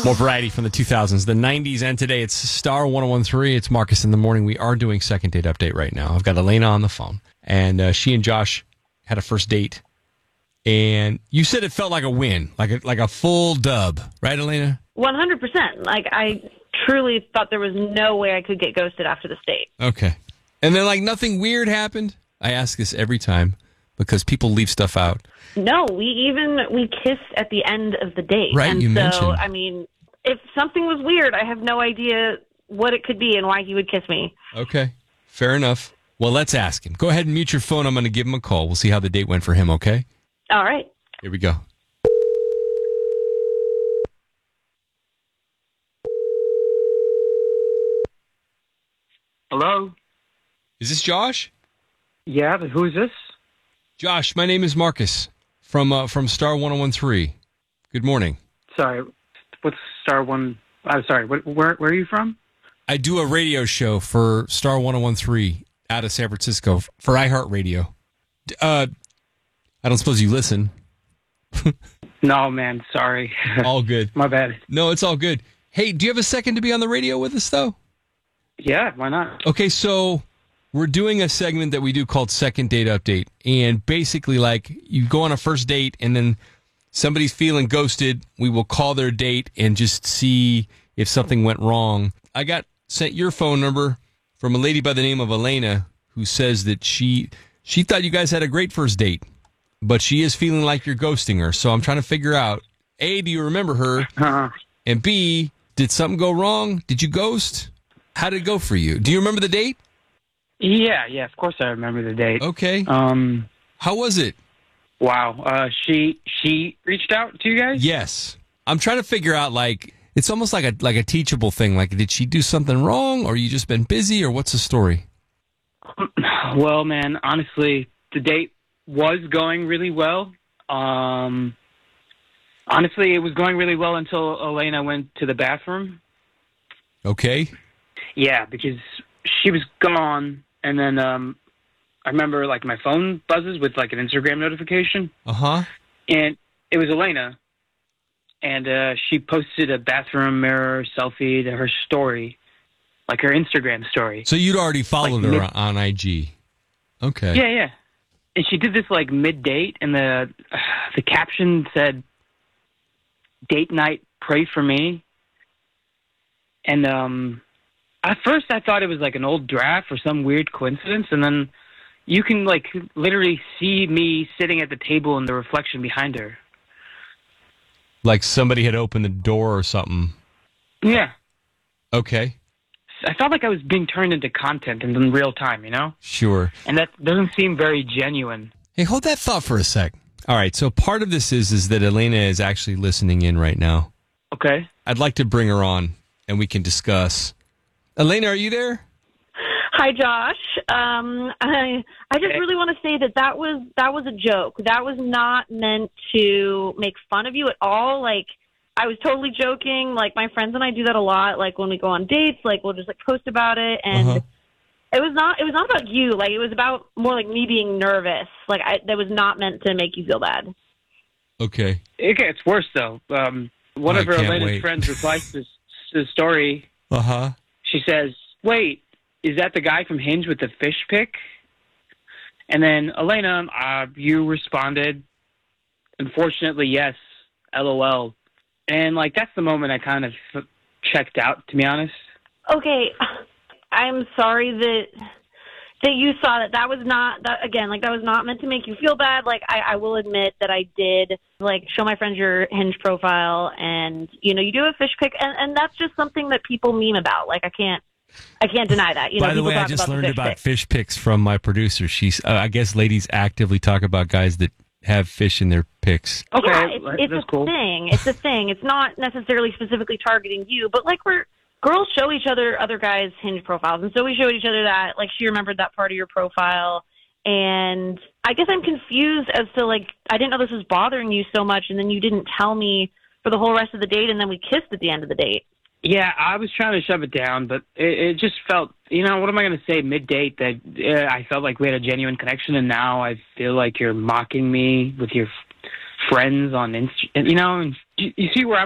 More variety from the 2000s, the 90s, and today. It's Star 1013. It's Marcus in the Morning. We are doing second date update right now. I've got Elena on the phone, and she and Josh had a first date. And you said it felt like a win, like a full dub, right, Elena? 100%. Like, I truly thought there was no way I could get ghosted after this date. Okay. And then, like, nothing weird happened? I ask this every time because people leave stuff out. No, we kissed at the end of the date. Right, and you so, mentioned. I mean, if something was weird, I have no idea what it could be and why he would kiss me. Okay. Fair enough. Well, let's ask him. Go ahead and mute your phone. I'm going to give him a call. We'll see how the date went for him, okay? All right. Here we go. Hello? Is this Josh? Yeah, but who is this? Josh, my name is Marcus from Star 1013. Good morning. Sorry, what's Star One? I'm sorry, where are you from? I do a radio show for Star 1013 out of San Francisco for iHeartRadio. I don't suppose you listen. No, man, sorry. All good. My bad. No, it's all good. Hey, do you have a second to be on the radio with us, though? Yeah, why not? Okay, so we're doing a segment that we do called Second Date Update. And basically, like, you go on a first date and then somebody's feeling ghosted. We will call their date and just see if something went wrong. I got sent your phone number from a lady by the name of Elena who says that she thought you guys had a great first date, but she is feeling like you're ghosting her. So I'm trying to figure out, A, do you remember her? And B, did something go wrong? Did you ghost? How did it go for you? Do you remember the date? Yeah, of course I remember the date. Okay. How was it? Wow. She reached out to you guys? Yes. I'm trying to figure out, like, it's almost like a teachable thing. Like, did she do something wrong, or you just been busy, or what's the story? Well, man, honestly, the date was going really well. Honestly, it was going really well until Elena went to the bathroom. Okay. Yeah, because she was gone, and then I remember, like, my phone buzzes with, like, an Instagram notification. Uh-huh. And it was Elena, and she posted a bathroom mirror selfie to her story, like her Instagram story. So you'd already followed her on IG. Okay. Yeah. And she did this, like, mid-date, and the caption said, "Date night, pray for me." And at first I thought it was, like, an old draft or some weird coincidence, and then you can, like, literally see me sitting at the table in the reflection behind her. Like somebody had opened the door or something. Yeah. Okay. I felt like I was being turned into content in real time, you know? Sure. And that doesn't seem very genuine. Hey, hold that thought for a sec. All right, so part of this is that Elena is actually listening in right now. Okay. I'd like to bring her on, and we can discuss. Elena, are you there? Hi, Josh. I just really want to say that was a joke. That was not meant to make fun of you at all. Like, I was totally joking. Like, my friends and I do that a lot. Like, when we go on dates, like, we'll just, like, post about it. And it was not about you. Like, it was about more like me being nervous. Like, that was not meant to make you feel bad. Okay. It gets worse, though. One of her Elena's friends replies to the story. Uh-huh. She says, "Wait, is that the guy from Hinge with the fish pic?" And then, Elena, you responded, "Unfortunately, yes, LOL." And, like, that's the moment I kind of checked out, to be honest. Okay, I'm sorry that you saw that. That was not, that was not meant to make you feel bad. Like, I will admit that I did, like, show my friends your Hinge profile, and, you know, you do a fish pic, and that's just something that people meme about. Like, I can't deny that. You know, by the way, I just learned about fish pics from my producer. She's, I guess ladies actively talk about guys that have fish in their pics. Okay, yeah, it's that's a cool. thing. It's a thing. It's not necessarily specifically targeting you, but, like, girls show each other other guys' Hinge profiles, and so we showed each other that. Like, she remembered that part of your profile, and I guess I'm confused as to, like, I didn't know this was bothering you so much, and then you didn't tell me for the whole rest of the date, and then we kissed at the end of the date. Yeah, I was trying to shove it down, but it just felt, you know, what am I going to say mid-date that I felt like we had a genuine connection, and now I feel like you're mocking me with your friends on Instagram, you know, and you see where I'm